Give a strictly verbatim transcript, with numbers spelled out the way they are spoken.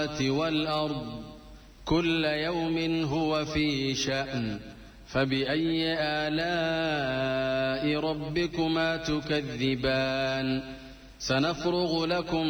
والأرض كل يوم هو في شأن فبأي آلاء ربكما تكذبان سنفرغ لكم